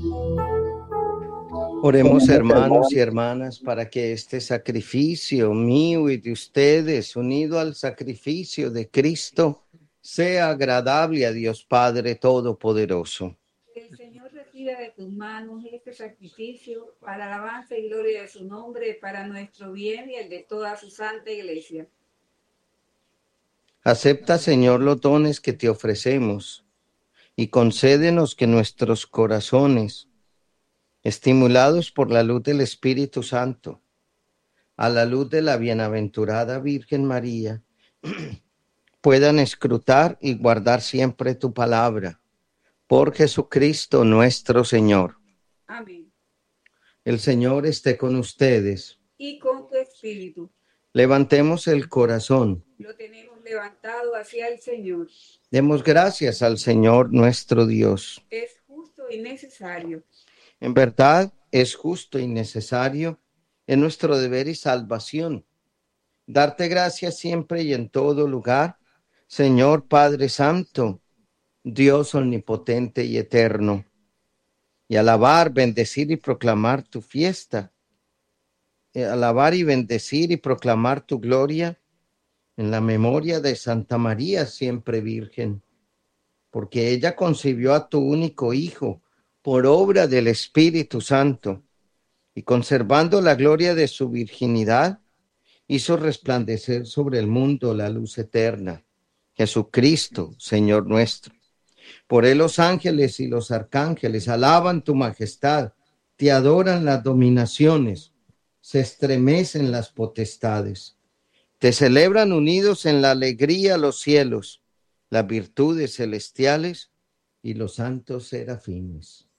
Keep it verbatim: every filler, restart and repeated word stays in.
Oremos, hermanos y hermanas, para que este sacrificio mío y de ustedes, unido al sacrificio de Cristo, sea agradable a Dios Padre Todopoderoso. Que el Señor reciba de tus manos este sacrificio para alabanza y gloria de su nombre, para nuestro bien y el de toda su santa iglesia. Acepta, Señor, los dones que te ofrecemos y concédenos que nuestros corazones, estimulados por la luz del Espíritu Santo, a la luz de la bienaventurada Virgen María, puedan escrutar y guardar siempre tu palabra. Por Jesucristo nuestro Señor. Amén. El Señor esté con ustedes. Y con tu espíritu. Levantemos el corazón. Lo tenemos levantado hacia el Señor. Demos gracias al Señor nuestro Dios. Es justo y necesario. En verdad, es justo y necesario, en nuestro deber y salvación, darte gracias siempre y en todo lugar, Señor Padre Santo, Dios omnipotente y eterno, y alabar, bendecir y proclamar tu fiesta, y alabar y bendecir y proclamar tu gloria en la memoria de Santa María, siempre Virgen, porque ella concibió a tu único Hijo por obra del Espíritu Santo, y conservando la gloria de su virginidad, hizo resplandecer sobre el mundo la luz eterna, Jesucristo, Señor nuestro. Por él los ángeles y los arcángeles alaban tu majestad, te adoran las dominaciones, se estremecen las potestades, te celebran unidos en la alegría los cielos, las virtudes celestiales y los santos serafines.